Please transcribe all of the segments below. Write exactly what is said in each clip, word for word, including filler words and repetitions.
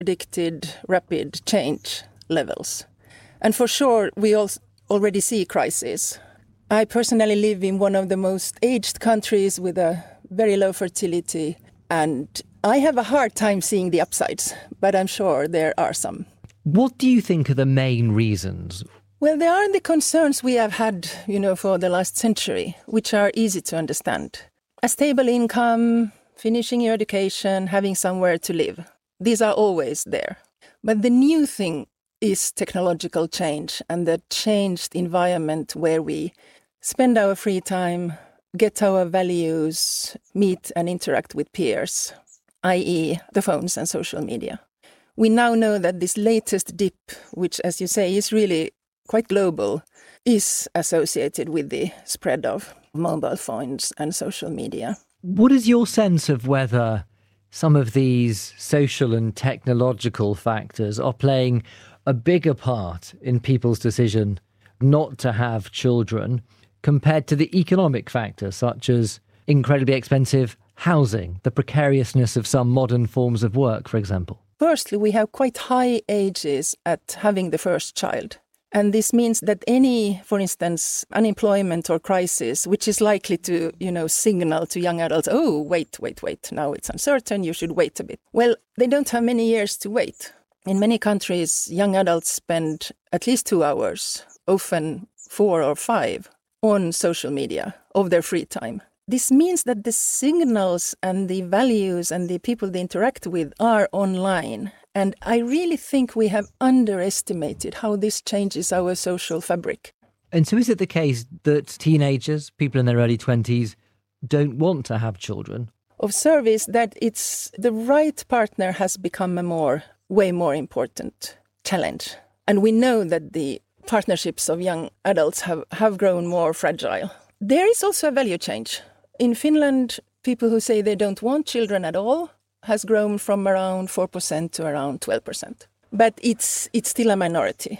predicted rapid change levels. And for sure, we all already see crises. I personally live in one of the most aged countries with a very low fertility, and I have a hard time seeing the upsides, but I'm sure there are some. What do you think are the main reasons? Well, there are the concerns we have had, you know, for the last century, which are easy to understand. A stable income, finishing your education, having somewhere to live. These are always there. But the new thing is technological change and the changed environment where we spend our free time, get our values, meet and interact with peers, that is the phones and social media. We now know that this latest dip, which, as you say, is really quite global, is associated with the spread of mobile phones and social media. What is your sense of whether some of these social and technological factors are playing a bigger part in people's decision not to have children compared to the economic factors, such as incredibly expensive housing, the precariousness of some modern forms of work, for example? Firstly, we have quite high ages at having the first child. And this means that any, for instance, unemployment or crisis, which is likely to, you know, signal to young adults, oh, wait, wait, wait, now it's uncertain, you should wait a bit. Well, they don't have many years to wait. In many countries, young adults spend at least two hours, often four or five, on social media of their free time. This means that the signals and the values and the people they interact with are online. And I really think we have underestimated how this changes our social fabric. And so is it the case that teenagers, people in their early twenties, don't want to have children? Observe is that it's the right partner has become a more, way more important challenge. And we know that the partnerships of young adults have, have grown more fragile. There is also a value change. In Finland, people who say they don't want children at all has grown from around four percent to around twelve percent. But it's it's still a minority.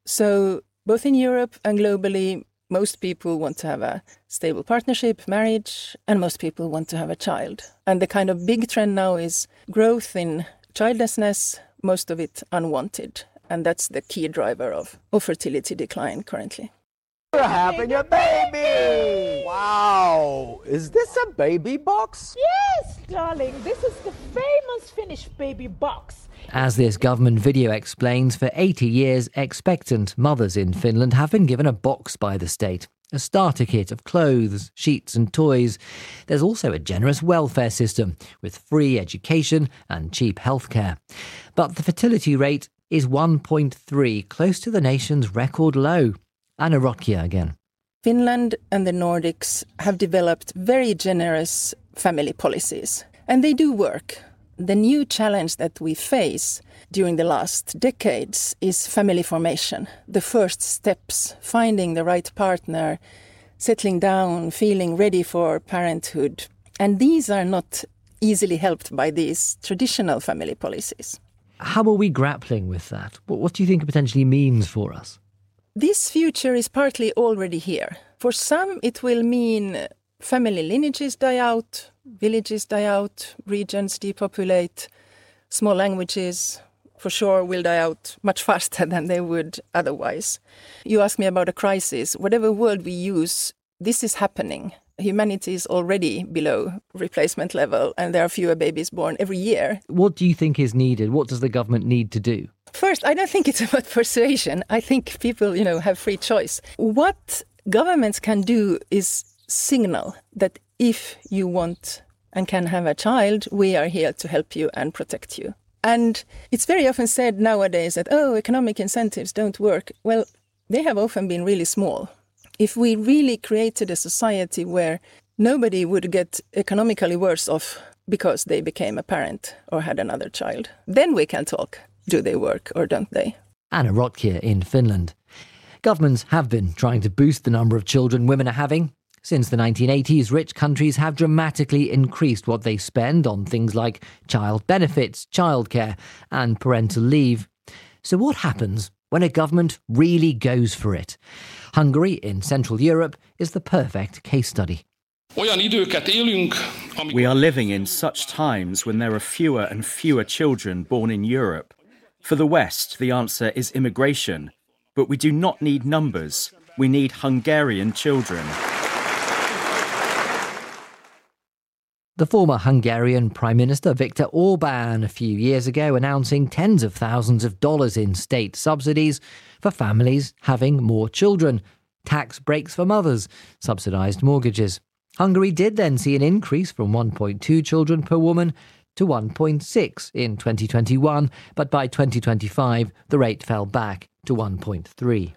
So both in Europe and globally, most people want to have a stable partnership, marriage, and most people want to have a child. And the kind of big trend now is growth in childlessness, most of it unwanted. And that's the key driver of, of fertility decline currently. You're having a baby! Wow! Is this a baby box? Yes, darling. This is the famous Finnish baby box. As this government video explains, for eighty years, expectant mothers in Finland have been given a box by the state. A starter kit of clothes, sheets and toys. There's also a generous welfare system with free education and cheap healthcare. But the fertility rate is one point three, close to the nation's record low. Anna Rotkja again. Finland and the Nordics have developed very generous family policies, and they do work. The new challenge that we face during the last decades is family formation. The first steps, finding the right partner, settling down, feeling ready for parenthood. And these are not easily helped by these traditional family policies. How are we grappling with that? What do you think it potentially means for us? This future is partly already here. For some, it will mean family lineages die out, villages die out, regions depopulate, small languages for sure will die out much faster than they would otherwise. You ask me about a crisis. Whatever word we use, this is happening. Humanity is already below replacement level and there are fewer babies born every year. What do you think is needed? What does the government need to do? First, I don't think it's about persuasion. I think people, you know, have free choice. What governments can do is signal that if you want and can have a child, we are here to help you and protect you. And it's very often said nowadays that, oh, economic incentives don't work. Well, they have often been really small. If we really created a society where nobody would get economically worse off because they became a parent or had another child, then we can talk. Do they work or don't they? Anna Rotkja in Finland. Governments have been trying to boost the number of children women are having. Since the nineteen eighties, rich countries have dramatically increased what they spend on things like child benefits, childcare and parental leave. So what happens when a government really goes for it? Hungary in Central Europe is the perfect case study. Olyan időket élünk, We are living in such times when there are fewer and fewer children born in Europe. For the West, the answer is immigration. But we do not need numbers. We need Hungarian children. The former Hungarian Prime Minister Viktor Orbán a few years ago announcing tens of thousands of dollars in state subsidies for families having more children, tax breaks for mothers, subsidised mortgages. Hungary did then see an increase from one point two children per woman to one point six in twenty twenty-one, but by twenty twenty-five the rate fell back to one point three.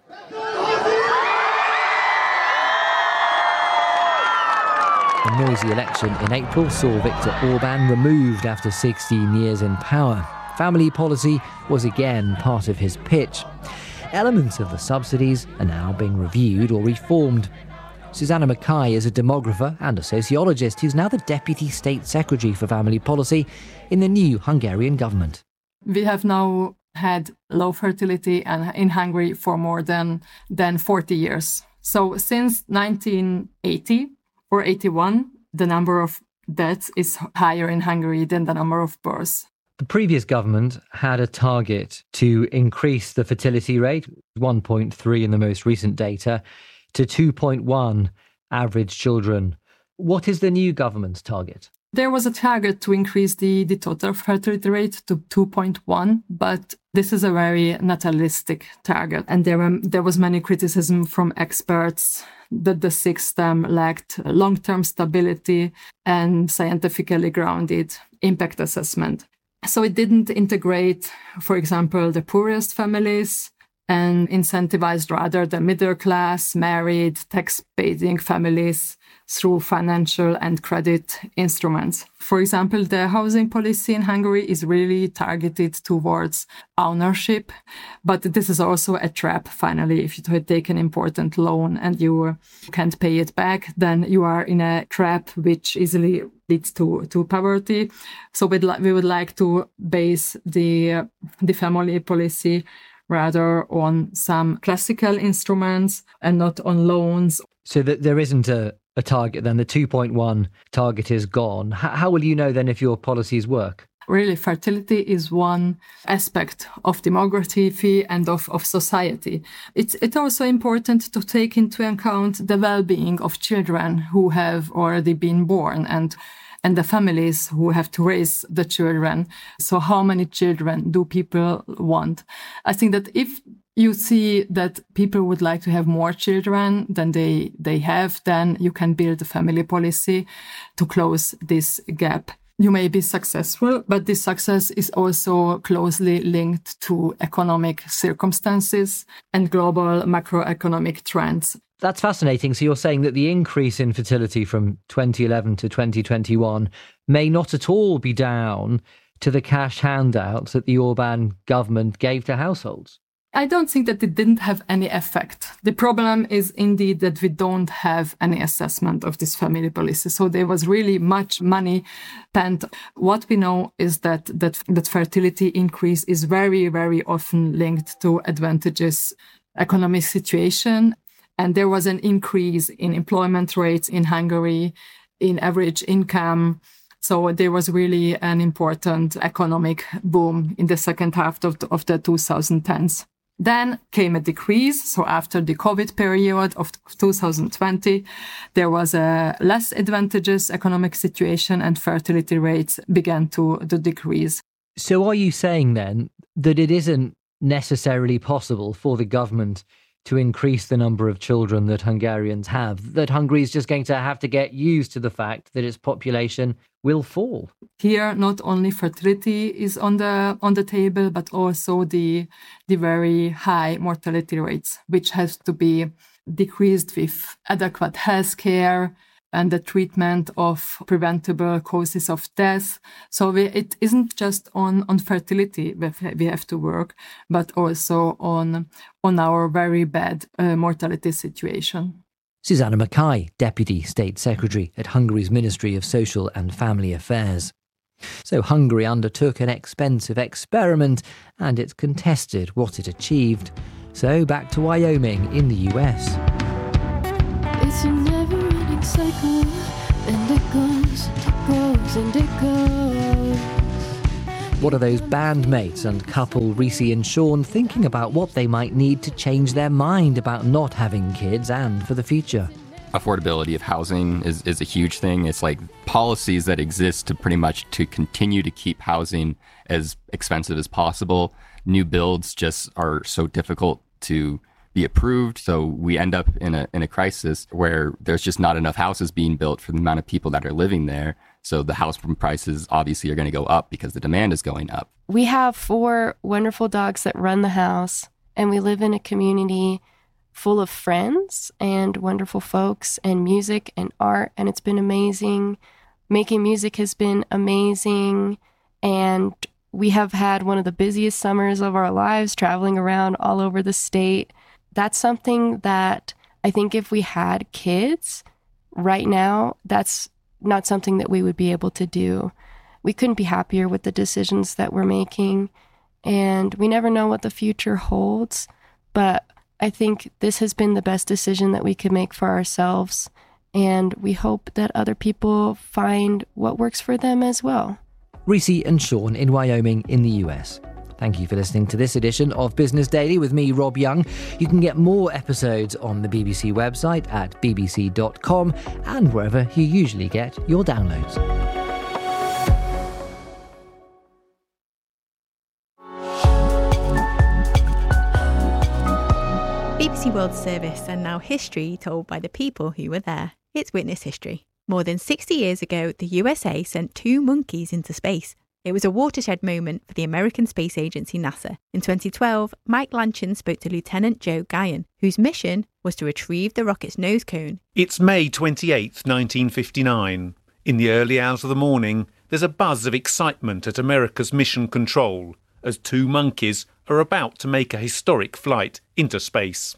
The noisy election in April saw Viktor Orbán removed after sixteen years in power. Family policy was again part of his pitch. Elements of the subsidies are now being reviewed or reformed. Susanna Mackay is a demographer and a sociologist who's now the Deputy State Secretary for Family Policy in the new Hungarian government. We have now had low fertility in Hungary for more than, than forty years. So since nineteen eighty, or eighty-one, the number of deaths is higher in Hungary than the number of births. The previous government had a target to increase the fertility rate, one point three in the most recent data, to two point one average children. What is the new government's target? There was a target to increase the, the total fertility rate to two point one, but this is a very naturalistic target. And there, were, there was many criticism from experts that the system lacked long-term stability and scientifically grounded impact assessment. So it didn't integrate, for example, the poorest families and incentivized rather the middle class, married, tax-paying families through financial and credit instruments. For example, the housing policy in Hungary is really targeted towards ownership, but this is also a trap, finally. If you take an important loan and you can't pay it back, then you are in a trap which easily leads to, to poverty. So we'd li- we would like to base the, the family policy rather on some classical instruments and not on loans. So that there isn't a, a target then, the two point one target is gone. H- how will you know then if your policies work? Really, fertility is one aspect of demography and of, of society. It's, it's also important to take into account the well-being of children who have already been born and and the families who have to raise the children. So how many children do people want? I think that if you see that people would like to have more children than they, they have, then you can build a family policy to close this gap. You may be successful, but this success is also closely linked to economic circumstances and global macroeconomic trends. That's fascinating. So you're saying that the increase in fertility from twenty eleven to twenty twenty-one may not at all be down to the cash handouts that the Orbán government gave to households? I don't think that it didn't have any effect. The problem is indeed that we don't have any assessment of this family policy. So there was really much money spent. What we know is that that, that fertility increase is very, very often linked to advantageous economic situation. And there was an increase in employment rates in Hungary, in average income. So there was really an important economic boom in the second half of the, of the twenty tens. Then came a decrease. So after the COVID period of two thousand twenty, there was a less advantageous economic situation and fertility rates began to, to decrease. So are you saying then that it isn't necessarily possible for the government to increase the number of children that Hungarians have, that Hungary is just going to have to get used to the fact that its population will fall? Here, not only fertility is on the on the table, but also the the very high mortality rates, which has to be decreased with adequate health care and the treatment of preventable causes of death. So we, it isn't just on, on fertility we have to work, but also on, on our very bad uh, mortality situation. Susanna Mackay, Deputy State Secretary at Hungary's Ministry of Social and Family Affairs. So Hungary undertook an expensive experiment and it's contested what it achieved. So back to Wyoming in the U S. It's a never-ending cycle, and it goes, it goes. goes and it goes. What are those bandmates and couple Reese and Sean thinking about what they might need to change their mind about not having kids and for the future? Affordability of housing is, is a huge thing. It's like policies that exist to pretty much to continue to keep housing as expensive as possible. New builds just are so difficult to be approved. So we end up in a in a crisis where there's just not enough houses being built for the amount of people that are living there. So the house prices obviously are going to go up because the demand is going up. We have four wonderful dogs that run the house, and we live in a community full of friends and wonderful folks and music and art, and it's been amazing. Making music has been amazing, and we have had one of the busiest summers of our lives, traveling around all over the state. That's something that I think if we had kids right now, that's not something that we would be able to do. We couldn't be happier with the decisions that we're making, and we never know what the future holds, but I think this has been the best decision that we could make for ourselves, and we hope that other people find what works for them as well. Reese and Sean in Wyoming in the U S. Thank you for listening to this edition of Business Daily with me, Rob Young. You can get more episodes on the B B C website at b b c dot com and wherever you usually get your downloads. B B C World Service, and now history told by the people who were there. It's Witness History. More than sixty years ago, the U S A sent two monkeys into space. It was a watershed moment for the American space agency NASA. In twenty twelve, Mike Lanchin spoke to Lieutenant Joe Guyon, whose mission was to retrieve the rocket's nose cone. It's May twenty-eighth, nineteen fifty-nine. In the early hours of the morning, there's a buzz of excitement at America's Mission Control as two monkeys are about to make a historic flight into space.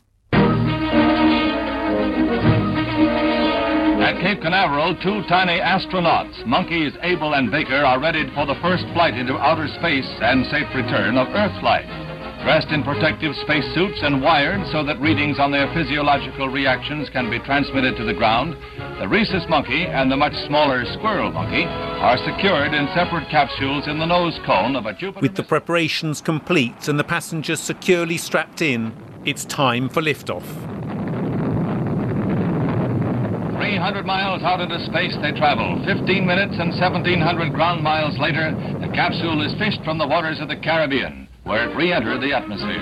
At Cape Canaveral, two tiny astronauts, Monkeys Abel and Baker, are readied for the first flight into outer space and safe return of Earth flight. Dressed in protective spacesuits and wired so that readings on their physiological reactions can be transmitted to the ground, the rhesus monkey and the much smaller squirrel monkey are secured in separate capsules in the nose cone of a Jupiter... With the preparations complete and the passengers securely strapped in, it's time for liftoff. three hundred miles out into space they travel. fifteen minutes and seventeen hundred ground miles later, the capsule is fished from the waters of the Caribbean, where it re-entered the atmosphere.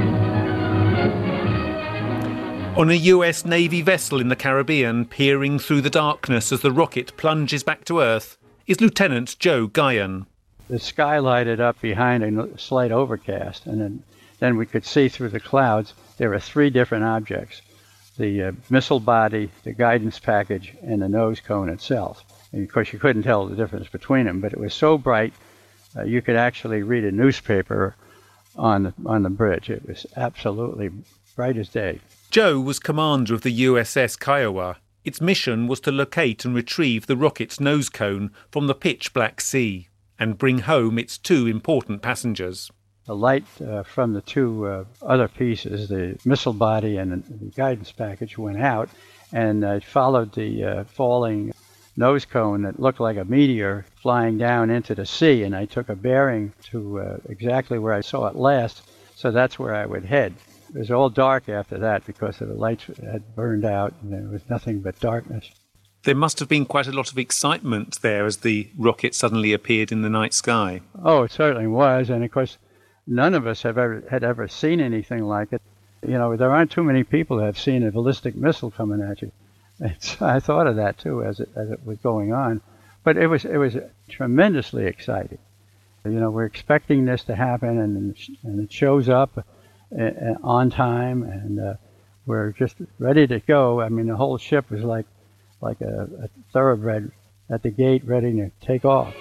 On a U S Navy vessel in the Caribbean, peering through the darkness as the rocket plunges back to Earth, is Lieutenant Joe Guyon. The sky lighted up behind a slight overcast, and then, then we could see through the clouds there were three different objects. The uh, missile body, the guidance package, and the nose cone itself. And of course, you couldn't tell the difference between them, but it was so bright, uh, you could actually read a newspaper on the, on the bridge. It was absolutely bright as day. Joe was commander of the U S S Kiowa. Its mission was to locate and retrieve the rocket's nose cone from the pitch black sea and bring home its two important passengers. The light uh, from the two uh, other pieces, the missile body and the guidance package, went out, and I uh, followed the uh, falling nose cone that looked like a meteor flying down into the sea, and I took a bearing to uh, exactly where I saw it last, so that's where I would head. It was all dark after that because the lights had burned out, and there was nothing but darkness. There must have been quite a lot of excitement there as the rocket suddenly appeared in the night sky. Oh, it certainly was, and of course, none of us have ever had ever seen anything like it. You know, there aren't too many people that have seen a ballistic missile coming at you. It's, I thought of that too as it as it was going on, but it was it was tremendously exciting. You know, we're expecting this to happen, and and it shows up uh, on time, and uh, we're just ready to go. I mean, the whole ship was like like a, a thoroughbred at the gate, ready to take off.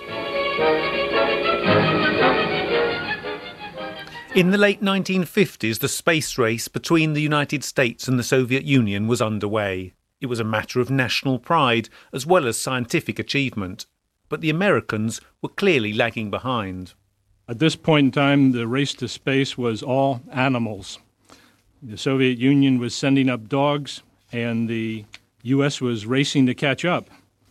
In the late nineteen fifties, the space race between the United States and the Soviet Union was underway. It was a matter of national pride as well as scientific achievement. But the Americans were clearly lagging behind. At this point in time, the race to space was all animals. The Soviet Union was sending up dogs, and the U S was racing to catch up.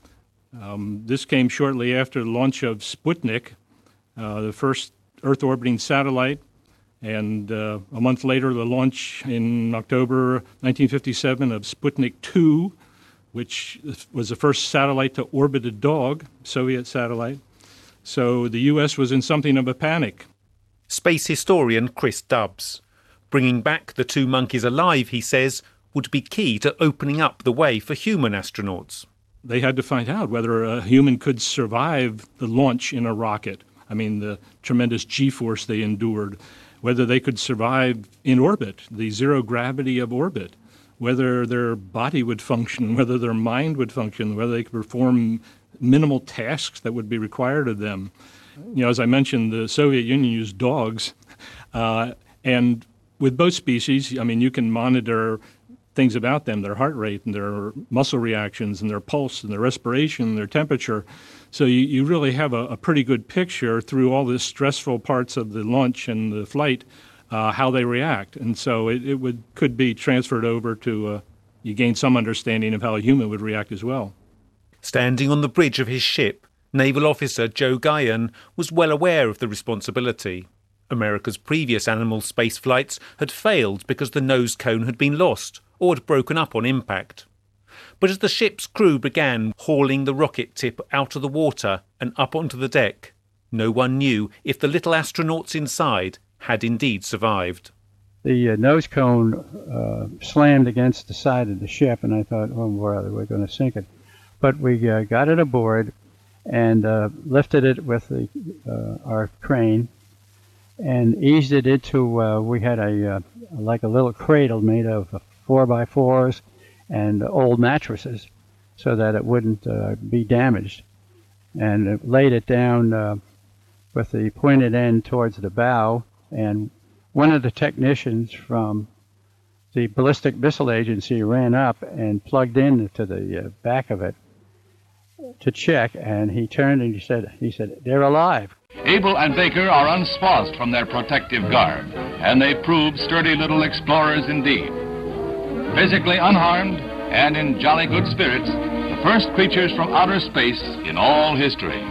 Um, this came shortly after the launch of Sputnik, uh, the first Earth-orbiting satellite, and uh, a month later the launch in October nineteen fifty-seven of Sputnik two, which was the first satellite to orbit a dog, Soviet satellite. So the U S was in something of a panic. Space historian Chris Dubbs. Bringing back the two monkeys alive, he says, would be key to opening up the way for human astronauts. They had to find out whether a human could survive the launch in a rocket. I mean, the tremendous G-force they endured, whether they could survive in orbit, the zero gravity of orbit, whether their body would function, whether their mind would function, whether they could perform minimal tasks that would be required of them. You know, as I mentioned, the Soviet Union used dogs, uh, and with both species, I mean, you can monitor things about them, their heart rate and their muscle reactions and their pulse and their respiration and their temperature. So you, you really have a, a pretty good picture through all the stressful parts of the launch and the flight, uh, how they react. And so it, it would could be transferred over to, uh, you gain some understanding of how a human would react as well. Standing on the bridge of his ship, naval officer Joe Guyon was well aware of the responsibility. America's previous animal space flights had failed because the nose cone had been lost or had broken up on impact. But as the ship's crew began hauling the rocket tip out of the water and up onto the deck, no one knew if the little astronauts inside had indeed survived. The uh, nose cone uh, slammed against the side of the ship, and I thought, oh, boy, we're going to sink it. But we uh, got it aboard and uh, lifted it with the, uh, our crane and eased it into, uh, we had a uh, like a little cradle made of uh, four by fours and old mattresses so that it wouldn't uh, be damaged. And it laid it down uh, with the pointed end towards the bow, and one of the technicians from the Ballistic Missile Agency ran up and plugged into the uh, back of it to check, and he turned and he said, he said, "They're alive." Able and Baker are unspaused from their protective garb, and they prove sturdy little explorers indeed. Physically unharmed and in jolly good spirits, the first creatures from outer space in all history.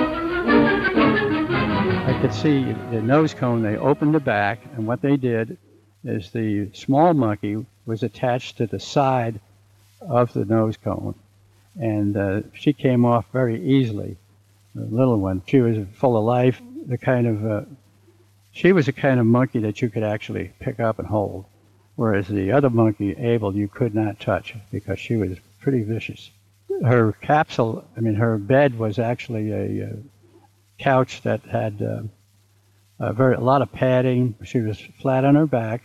I could see the nose cone. They opened the back, and what they did is the small monkey was attached to the side of the nose cone, and uh, she came off very easily. The little one, she was full of life. The kind of uh, she was the kind of monkey that you could actually pick up and hold, whereas the other monkey, Abel, you could not touch because she was pretty vicious. Her capsule, I mean, her bed was actually a, a couch that had uh, a very a lot of padding. She was flat on her back,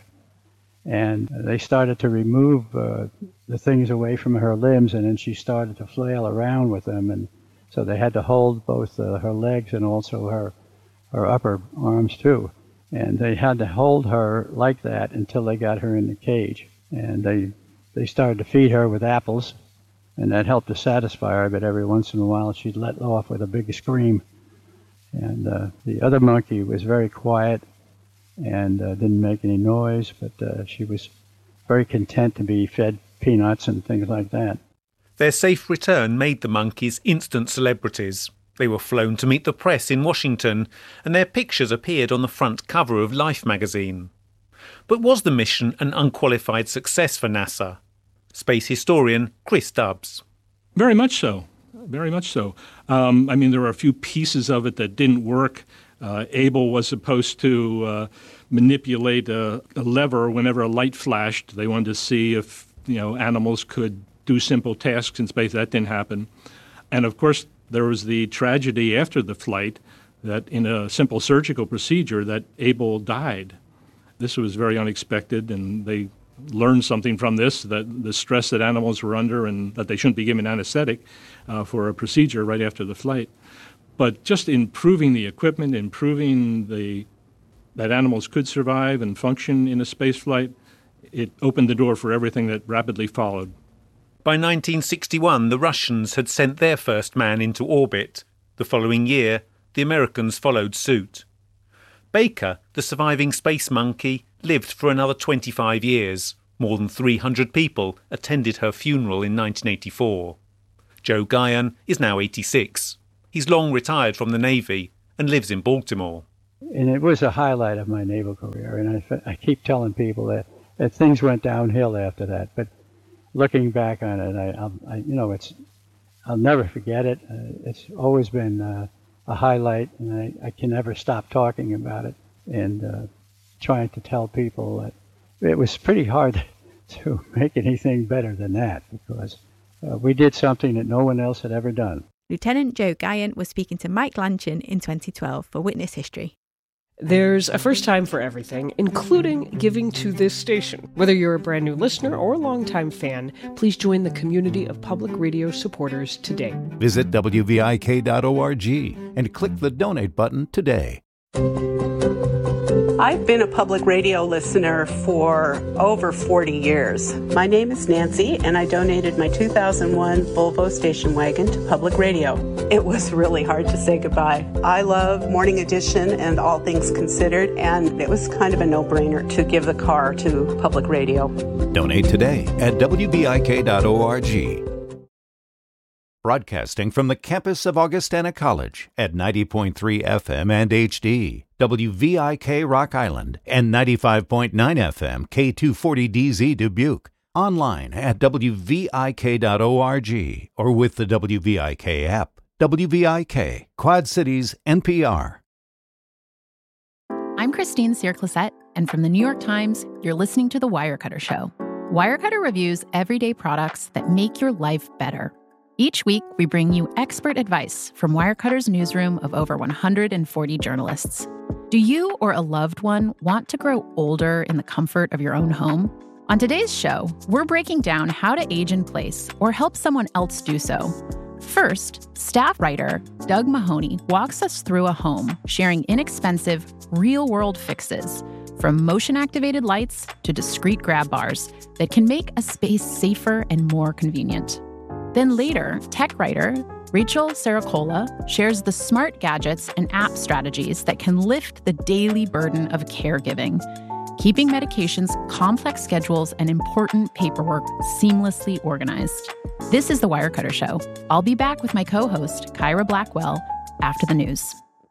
and they started to remove uh, the things away from her limbs, and then she started to flail around with them, and so they had to hold both uh, her legs and also her her upper arms too, and they had to hold her like that until they got her in the cage, and they they started to feed her with apples, and that helped to satisfy her, but every once in a while she'd let off with a big scream. And uh, the other monkey was very quiet and uh, didn't make any noise, but uh, she was very content to be fed peanuts and things like that. Their safe return made the monkeys instant celebrities. They were flown to meet the press in Washington, and their pictures appeared on the front cover of Life magazine. But was the mission an unqualified success for NASA? Space historian Chris Dubbs. Very much so. Very much so. Um, I mean, there were a few pieces of it that didn't work. Uh, Abel was supposed to uh, manipulate a, a lever whenever a light flashed. They wanted to see if, you know, animals could do simple tasks in space. That didn't happen. And of course, there was the tragedy after the flight that in a simple surgical procedure that Abel died. This was very unexpected, and they learned something from this, that the stress that animals were under and that they shouldn't be given anesthetic uh, for a procedure right after the flight. But just improving the equipment, improving the that animals could survive and function in a space flight, it opened the door for everything that rapidly followed. By nineteen sixty-one, the Russians had sent their first man into orbit. The following year, the Americans followed suit. Baker, the surviving space monkey, lived for another twenty-five years. More than three hundred people attended her funeral in nineteen eighty-four. Joe Guyon is now eighty-six. He's long retired from the Navy and lives in Baltimore. And it was a highlight of my naval career, and I, I keep telling people that, that things went downhill after that. But looking back on it, I, I you know, it's I'll never forget it. Uh, it's always been uh, a highlight, and I, I can never stop talking about it and uh, trying to tell people that it was pretty hard to make anything better than that, because uh, we did something that no one else had ever done. Lieutenant Joe Guyon was speaking to Mike Lanchin in twenty twelve for Witness History. There's a first time for everything, including giving to this station. Whether you're a brand new listener or a longtime fan, please join the community of public radio supporters today. Visit W V I K dot org and click the donate button today. I've been a public radio listener for over forty years. My name is Nancy, and I donated my two thousand one Volvo station wagon to public radio. It was really hard to say goodbye. I love Morning Edition and All Things Considered, and it was kind of a no-brainer to give the car to public radio. Donate today at W V I K dot org. Broadcasting from the campus of Augustana College at ninety point three F M and H D, W V I K Rock Island, and ninety-five point nine F M K two forty D Z Dubuque. Online at W V I K dot org or with the W V I K app. W V I K, Quad Cities, N P R. I'm Christine Cyr-Clisette, and from the New York Times, you're listening to The Wirecutter Show. Wirecutter reviews everyday products that make your life better. Each week, we bring you expert advice from Wirecutter's newsroom of over one hundred forty journalists. Do you or a loved one want to grow older in the comfort of your own home? On today's show, we're breaking down how to age in place or help someone else do so. First, staff writer Doug Mahoney walks us through a home, sharing inexpensive, real-world fixes, from motion-activated lights to discreet grab bars that can make a space safer and more convenient. Then later, tech writer Rachel Saracola shares the smart gadgets and app strategies that can lift the daily burden of caregiving, keeping medications, complex schedules, and important paperwork seamlessly organized. This is The Wirecutter Show. I'll be back with my co-host, Kyra Blackwell, after the news.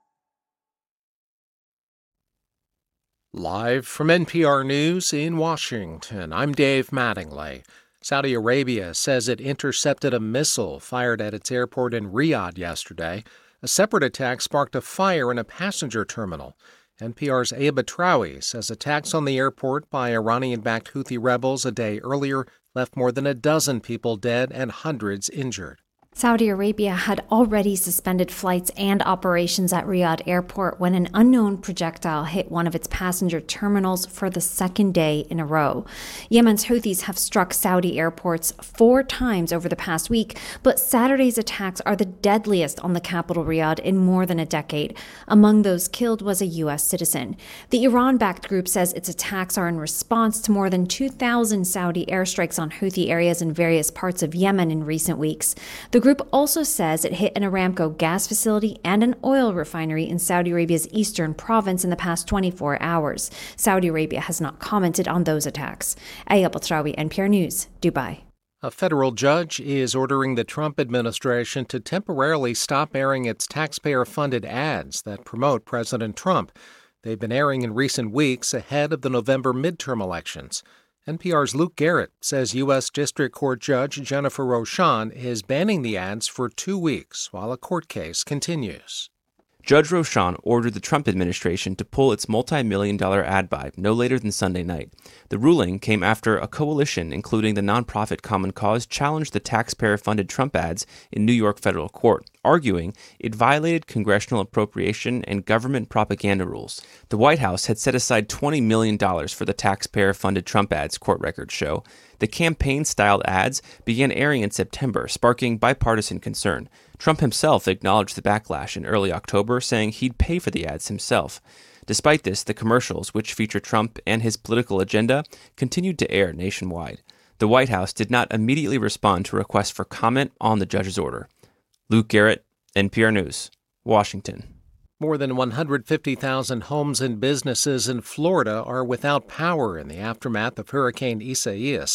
Live from N P R News in Washington, I'm Dave Mattingly. Saudi Arabia says it intercepted a missile fired at its airport in Riyadh yesterday. A separate attack sparked a fire in a passenger terminal. N P R's Aba Traoui says attacks on the airport by Iranian-backed Houthi rebels a day earlier left more than a dozen people dead and hundreds injured. Saudi Arabia had already suspended flights and operations at Riyadh Airport when an unknown projectile hit one of its passenger terminals for the second day in a row. Yemen's Houthis have struck Saudi airports four times over the past week, but Saturday's attacks are the deadliest on the capital Riyadh in more than a decade. Among those killed was a U S citizen. The Iran-backed group says its attacks are in response to more than two thousand Saudi airstrikes on Houthi areas in various parts of Yemen in recent weeks. The group also says it hit an Aramco gas facility and an oil refinery in Saudi Arabia's eastern province in the past twenty-four hours. Saudi Arabia has not commented on those attacks. Aya Batrawi, N P R News, Dubai. A federal judge is ordering the Trump administration to temporarily stop airing its taxpayer-funded ads that promote President Trump. They've been airing in recent weeks ahead of the November midterm elections. N P R's Luke Garrett says U S. District Court Judge Jennifer Rochon is banning the ads for two weeks while a court case continues. Judge Rochon ordered the Trump administration to pull its multi-million dollar ad buy no later than Sunday night. The ruling came after a coalition, including the nonprofit Common Cause, challenged the taxpayer-funded Trump ads in New York federal court, arguing it violated congressional appropriation and government propaganda rules. The White House had set aside twenty million dollars for the taxpayer-funded Trump ads, court records show. The campaign-styled ads began airing in September, sparking bipartisan concern. Trump himself acknowledged the backlash in early October, saying he'd pay for the ads himself. Despite this, the commercials, which feature Trump and his political agenda, continued to air nationwide. The White House did not immediately respond to requests for comment on the judge's order. Luke Garrett, N P R News, Washington. More than one hundred fifty thousand homes and businesses in Florida are without power in the aftermath of Hurricane Isaias.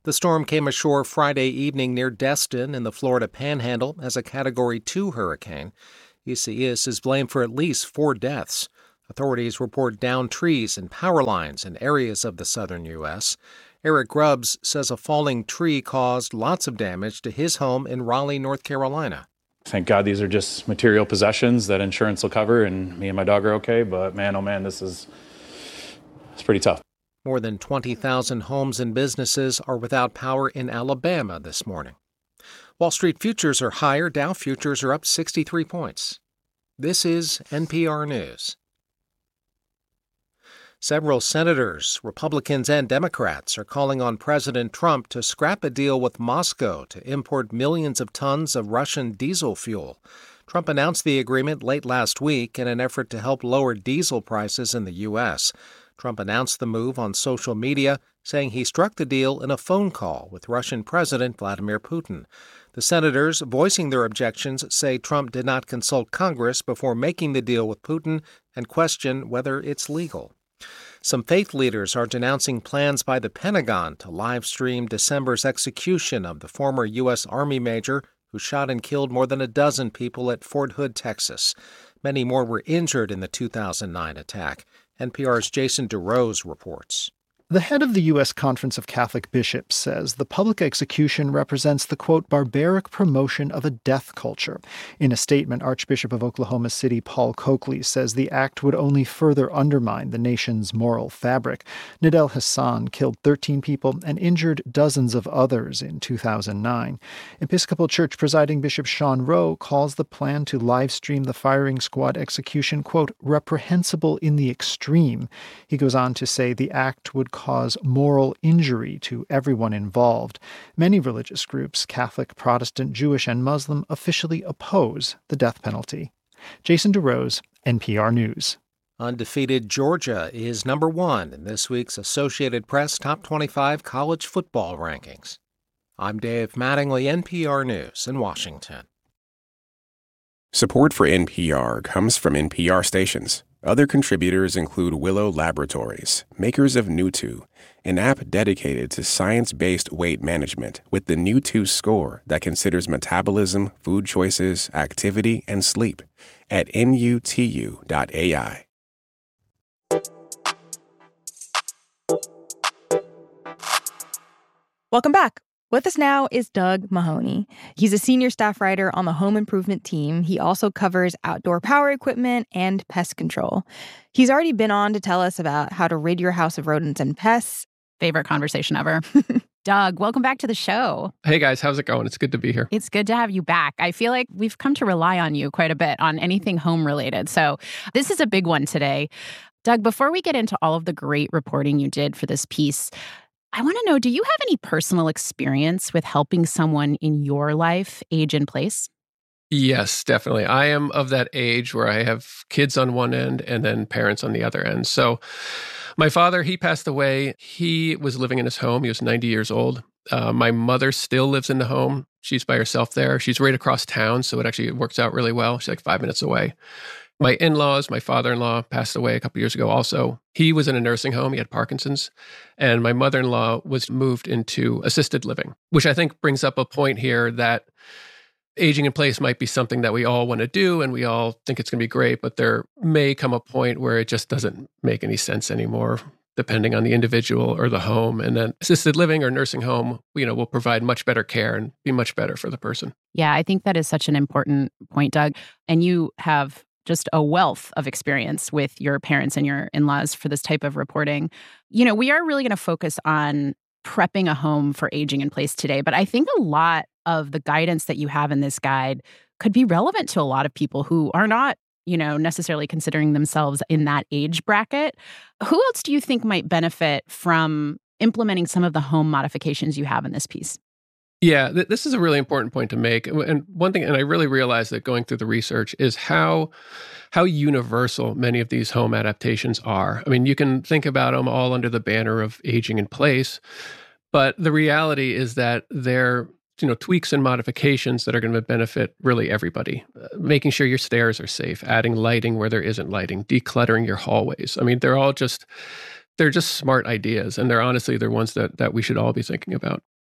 The storm came ashore Friday evening near Destin in the Florida Panhandle as a Category two hurricane. Isaias is blamed for at least four deaths. Authorities report downed trees and power lines in areas of the southern U S. Eric Grubbs says a falling tree caused lots of damage to his home in Raleigh, North Carolina. Thank God these are just material possessions that insurance will cover, and me and my dog are okay. But man, oh man, this is it's pretty tough. More than twenty thousand homes and businesses are without power in Alabama this morning. Wall Street futures are higher. Dow futures are up sixty-three points. This is N P R News. Several senators, Republicans and Democrats, are calling on President Trump to scrap a deal with Moscow to import millions of tons of Russian diesel fuel. Trump announced the agreement late last week in an effort to help lower diesel prices in the U S. Trump announced the move on social media, saying he struck the deal in a phone call with Russian President Vladimir Putin. The senators, voicing their objections, say Trump did not consult Congress before making the deal with Putin and question whether it's legal. Some faith leaders are denouncing plans by the Pentagon to live stream December's execution of the former U S. Army major who shot and killed more than a dozen people at Fort Hood, Texas. Many more were injured in the two thousand nine attack. N P R's Jason DeRose reports. The head of the U S. Conference of Catholic Bishops says the public execution represents the, quote, barbaric promotion of a death culture. In a statement, Archbishop of Oklahoma City Paul Coakley says the act would only further undermine the nation's moral fabric. Nidal Hassan killed thirteen people and injured dozens of others in two thousand nine. Episcopal Church presiding Bishop Sean Rowe calls the plan to live stream the firing squad execution, quote, reprehensible in the extreme. He goes on to say the act would cause moral injury to everyone involved. Many religious groups, Catholic, Protestant, Jewish, and Muslim, officially oppose the death penalty. Jason DeRose, N P R News. Undefeated Georgia is number one in this week's Associated Press Top twenty-five College Football Rankings. I'm Dave Mattingly, N P R News in Washington. Support for N P R comes from N P R stations. Other contributors include Willow Laboratories, makers of Newtwo, an app dedicated to science-based weight management with the Newtwo score that considers metabolism, food choices, activity, and sleep at N U T U dot A I. Welcome back. With us now is Doug Mahoney. He's a senior staff writer on the home improvement team. He also covers outdoor power equipment and pest control. He's already been on to tell us about how to rid your house of rodents and pests. Favorite conversation ever. Doug, welcome back to the show. Hey guys, how's it going? It's good to be here. It's good to have you back. I feel like we've come to rely on you quite a bit on anything home related. So this is a big one today. Doug, before we get into all of the great reporting you did for this piece, I want to know, do you have any personal experience with helping someone in your life age in place? Yes, definitely. I am of that age where I have kids on one end and then parents on the other end. So my father, he passed away. He was living in his home. He was ninety years old. Uh, my mother still lives in the home. She's by herself there. She's right across town, so it actually works out really well. She's like five minutes away. My in-laws, my father-in-law passed away a couple years ago also. He was in a nursing home. He had Parkinson's. And my mother-in-law was moved into assisted living, which I think brings up a point here that aging in place might be something that we all want to do and we all think it's going to be great, but there may come a point where it just doesn't make any sense anymore, depending on the individual or the home. And then assisted living or nursing home, you know, will provide much better care and be much better for the person. Yeah, I think that is such an important point, Doug. And you have just a wealth of experience with your parents and your in-laws for this type of reporting. You know, we are really going to focus on prepping a home for aging in place today, but I think a lot of the guidance that you have in this guide could be relevant to a lot of people who are not, you know, necessarily considering themselves in that age bracket. Who else do you think might benefit from implementing some of the home modifications you have in this piece? Yeah, th- this is a really important point to make. And one thing, and I really realized that going through the research, is how how universal many of these home adaptations are. I mean, you can think about them all under the banner of aging in place, but the reality is that they're, you know, tweaks and modifications that are going to benefit really everybody. Uh, making sure your stairs are safe, adding lighting where there isn't lighting, decluttering your hallways. I mean, they're all just, they're just smart ideas. And they're honestly, they're ones that that we should all be thinking about.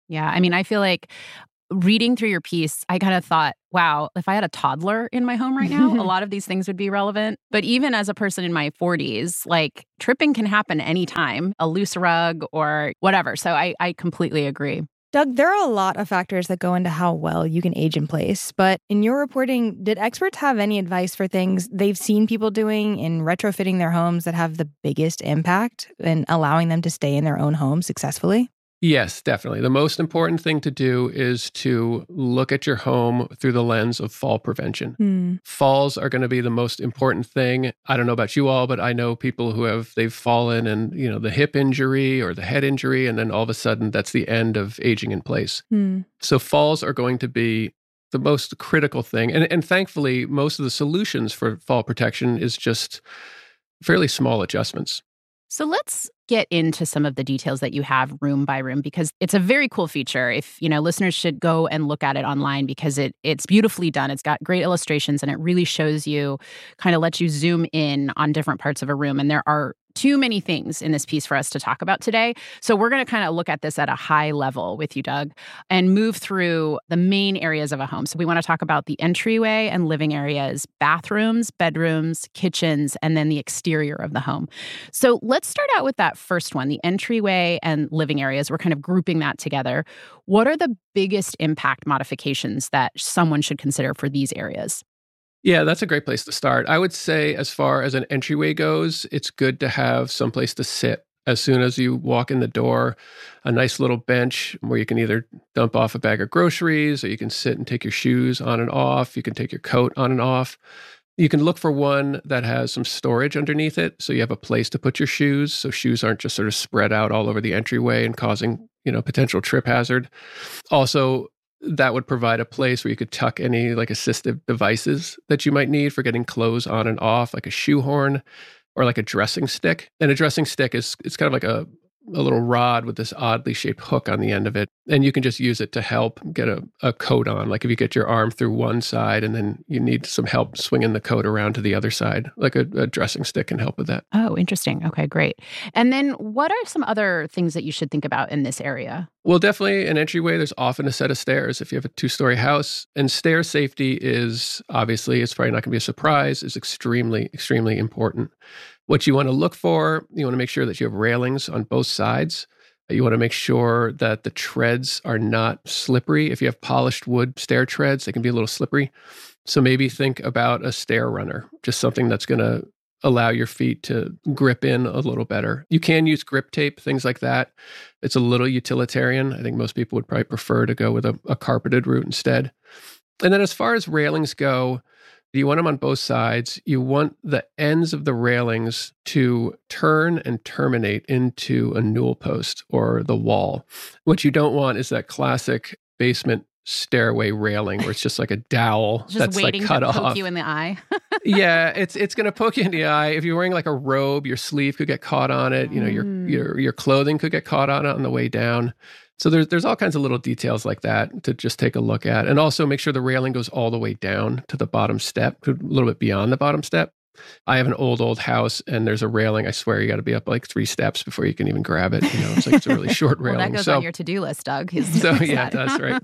Yeah. I mean, I feel like reading through your piece, I kind of thought, wow, if I had a toddler in my home right now, a lot of these things would be relevant. But even as a person in my forties, like tripping can happen anytime, a loose rug or whatever. So I, I completely agree. Doug, there are a lot of factors that go into how well you can age in place. But in your reporting, did experts have any advice for things they've seen people doing in retrofitting their homes that have the biggest impact in allowing them to stay in their own home successfully? Yes, definitely. The most important thing to do is to look at your home through the lens of fall prevention. Mm. Falls are going to be the most important thing. I don't know about you all, but I know people who have, they've fallen and, you know, the hip injury or the head injury, and then all of a sudden that's the end of aging in place. Mm. So falls are going to be the most critical thing. And, and thankfully, most of the solutions for fall protection is just fairly small adjustments. So let's get into some of the details that you have room by room, because it's a very cool feature. If, you know, listeners should go and look at it online because it it's beautifully done. It's got great illustrations and it really shows you, kind of lets you zoom in on different parts of a room. And there are too many things in this piece for us to talk about today. So we're going to kind of look at this at a high level with you, Doug, and move through the main areas of a home. So we want to talk about the entryway and living areas, bathrooms, bedrooms, kitchens, and then the exterior of the home. So let's start out with that first one, the entryway and living areas. We're kind of grouping that together. What are the biggest impact modifications that someone should consider for these areas? Yeah, that's a great place to start. I would say as far as an entryway goes, it's good to have someplace to sit as soon as you walk in the door, a nice little bench where you can either dump off a bag of groceries or you can sit and take your shoes on and off. You can take your coat on and off. You can look for one that has some storage underneath it, so you have a place to put your shoes, so shoes aren't just sort of spread out all over the entryway and causing, you know, potential trip hazard. Also, that would provide a place where you could tuck any like assistive devices that you might need for getting clothes on and off, like a shoehorn or like a dressing stick. And a dressing stick is it's kind of like a, a little rod with this oddly shaped hook on the end of it. And you can just use it to help get a, a coat on. Like if you get your arm through one side and then you need some help swinging the coat around to the other side, like a, a dressing stick can help with that. Oh, interesting. Okay, great. And then what are some other things that you should think about in this area? Well, definitely an entryway, there's often a set of stairs if you have a two-story house. And stair safety is, obviously, it's probably not going to be a surprise, is extremely, extremely important. What you want to look for, you want to make sure that you have railings on both sides. You want to make sure that the treads are not slippery. If you have polished wood stair treads, they can be a little slippery. So maybe think about a stair runner, just something that's going to allow your feet to grip in a little better. You can use grip tape, things like that. It's a little utilitarian. I think most people would probably prefer to go with a, a carpeted route instead. And then as far as railings go, you want them on both sides. You want the ends of the railings to turn and terminate into a newel post or the wall. What you don't want is that classic basement stairway railing where it's just like a dowel just that's waiting like cut to poke off. you in the eye. Yeah, it's it's going to poke you in the eye. If you're wearing like a robe, your sleeve could get caught on it. You know, your Mm. your your clothing could get caught on it on the way down. So there's there's all kinds of little details like that to just take a look at, and also make sure the railing goes all the way down to the bottom step, a little bit beyond the bottom step. I have an old old house, and there's a railing. I swear you got to be up like three steps before you can even grab it. You know, it's like it's a really short railing. Well, that goes so, on your to-do list, Doug. is to so fix yeah, that. that's right.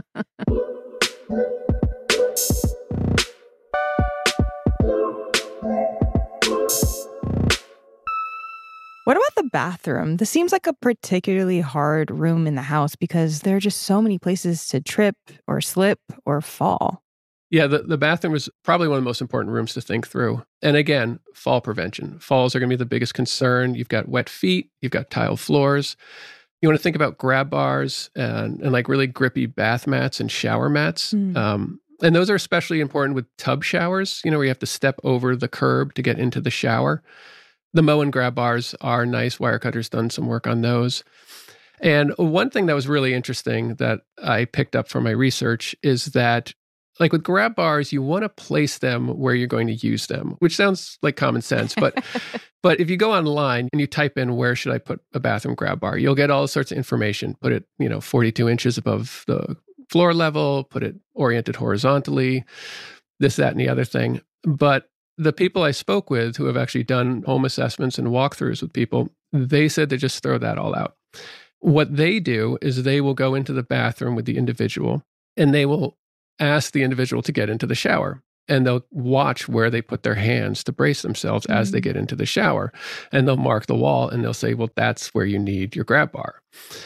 What about the bathroom? This seems like a particularly hard room in the house because there are just so many places to trip or slip or fall. Yeah, the, the bathroom is probably one of the most important rooms to think through. And again, fall prevention. Falls are going to be the biggest concern. You've got wet feet, you've got tile floors. You want to think about grab bars and, and like really grippy bath mats and shower mats. Mm. Um, and those are especially important with tub showers, you know, where you have to step over the curb to get into the shower. The Moen grab bars are nice. Wirecutter's done some work on those. And one thing that was really interesting that I picked up from my research is that, like with grab bars, you want to place them where you're going to use them, which sounds like common sense. But but if you go online and you type in, where should I put a bathroom grab bar, you'll get all sorts of information. Put it, you know, forty-two inches above the floor level, put it oriented horizontally, this, that, and the other thing. But the people I spoke with who have actually done home assessments and walkthroughs with people, they said to just throw that all out. What they do is they will go into the bathroom with the individual and they will ask the individual to get into the shower. And they'll watch where they put their hands to brace themselves mm-hmm. as they get into the shower. And they'll mark the wall and they'll say, well, that's where you need your grab bar.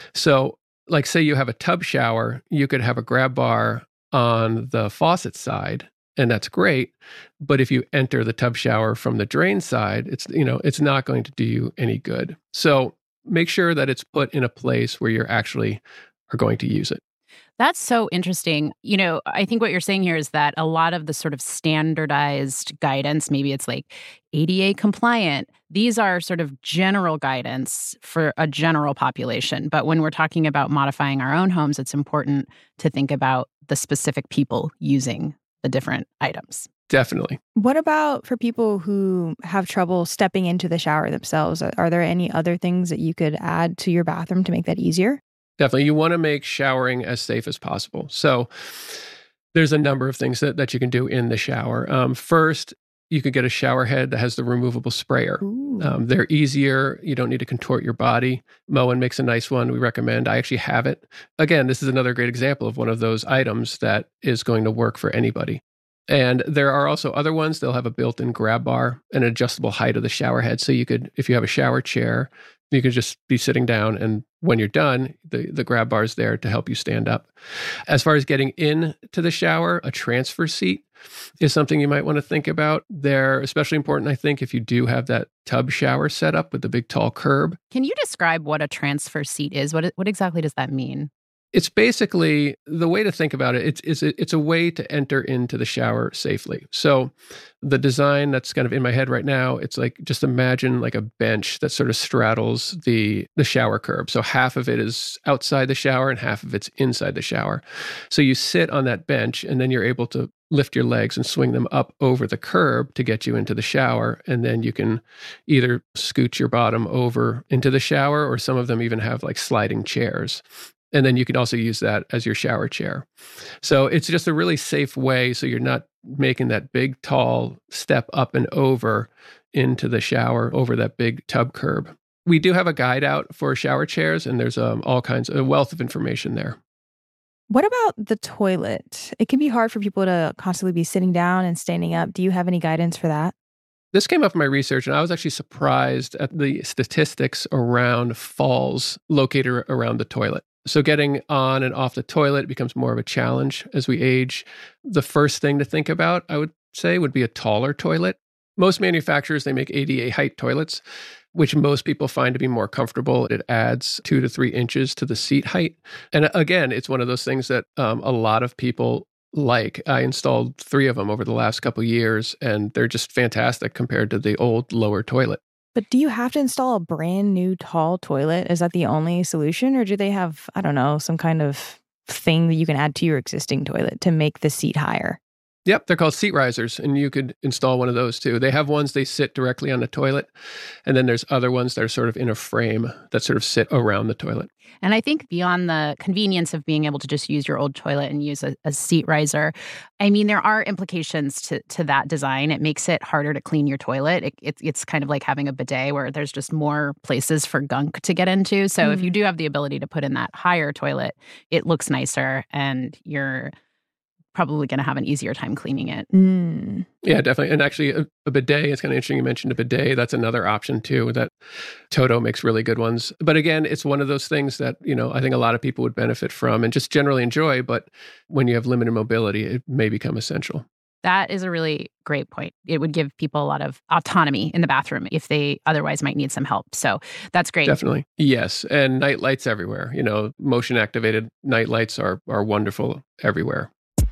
So like say you have a tub shower, you could have a grab bar on the faucet side, and that's great. But if you enter the tub shower from the drain side, it's, you know, it's not going to do you any good. So make sure that it's put in a place where you're actually are going to use it. That's so interesting. You know, I think what you're saying here is that a lot of the sort of standardized guidance, maybe it's like A D A compliant, these are sort of general guidance for a general population. But when we're talking about modifying our own homes, it's important to think about the specific people using the different items. Definitely. What about for people who have trouble stepping into the shower themselves? Are there any other things that you could add to your bathroom to make that easier? Definitely. You want to make showering as safe as possible. So there's a number of things that, that you can do in the shower. Um, first, you could get a shower head that has the removable sprayer. Um, they're easier. You don't need to contort your body. Moen makes a nice one. We recommend. I actually have it. Again, this is another great example of one of those items that is going to work for anybody. And there are also other ones. They'll have a built-in grab bar, an adjustable height of the shower head. So you could, if you have a shower chair, you could just be sitting down, and when you're done, the, the grab bar is there to help you stand up. As far as getting into the shower, a transfer seat is something you might want to think about. They're especially important, I think, if you do have that tub shower set up with the big tall curb. Can you describe what a transfer seat is? What what exactly does that mean? It's basically, the way to think about it, it's, it's, a, it's a way to enter into the shower safely. So the design that's kind of in my head right now, it's like, just imagine like a bench that sort of straddles the, the shower curb. So half of it is outside the shower and half of it's inside the shower. So you sit on that bench and then you're able to lift your legs and swing them up over the curb to get you into the shower. And then you can either scoot your bottom over into the shower, or some of them even have like sliding chairs. And then you can also use that as your shower chair. So it's just a really safe way, so you're not making that big, tall step up and over into the shower over that big tub curb. We do have a guide out for shower chairs, and there's um, all kinds of a wealth of information there. What about the toilet? It can be hard for people to constantly be sitting down and standing up. Do you have any guidance for that? This came up in my research, and I was actually surprised at the statistics around falls located around the toilet. So getting on and off the toilet becomes more of a challenge as we age. The first thing to think about, I would say, would be a taller toilet. Most manufacturers, they make A D A height toilets, which most people find to be more comfortable. It adds two to three inches to the seat height. And again, it's one of those things that um, a lot of people like. I installed three of them over the last couple of years, and they're just fantastic compared to the old lower toilet. But do you have to install a brand new tall toilet? Is that the only solution? Or do they have, I don't know, some kind of thing that you can add to your existing toilet to make the seat higher? Yep, they're called seat risers, and you could install one of those too. They have ones they sit directly on the toilet, and then there's other ones that are sort of in a frame that sort of sit around the toilet. And I think beyond the convenience of being able to just use your old toilet and use a, a seat riser, I mean, there are implications to, to that design. It makes it harder to clean your toilet. It, it, it's kind of like having a bidet where there's just more places for gunk to get into. So mm. if you do have the ability to put in that higher toilet, it looks nicer, and you're probably going to have an easier time cleaning it. Mm. Yeah, definitely. And actually, a, a bidet, it's kind of interesting you mentioned a bidet. That's another option too, that Toto makes really good ones. But again, it's one of those things that, you know, I think a lot of people would benefit from and just generally enjoy. But when you have limited mobility, it may become essential. That is a really great point. It would give people a lot of autonomy in the bathroom if they otherwise might need some help. So that's great. Definitely. Yes. And night lights everywhere. You know, motion activated night lights are are wonderful everywhere.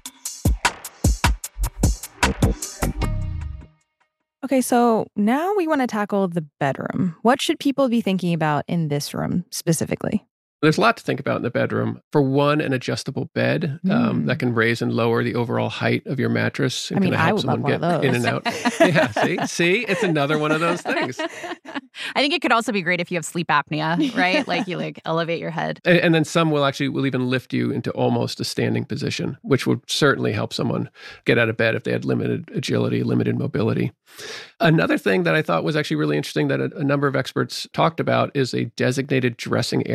Okay, so now we want to tackle the bedroom. What should people be thinking about in this room specifically? There's a lot to think about in the bedroom. For one, an adjustable bed mm. um, that can raise and lower the overall height of your mattress. And I mean, kind of help I would someone love get one of those. in and out. Yeah, see? See? It's another one of those things. I think it could also be great if you have sleep apnea, right? Like you like elevate your head. And, and then some will actually will even lift you into almost a standing position, which would certainly help someone get out of bed if they had limited agility, limited mobility. Another thing that I thought was actually really interesting that a, a number of experts talked about is a designated dressing area with